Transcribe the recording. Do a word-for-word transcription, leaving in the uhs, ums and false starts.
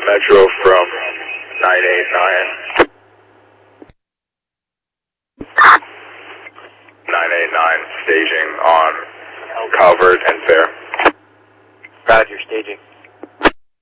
Metro from nine eight nine. nine eight nine, staging on Calvert and Fair. Roger, staging.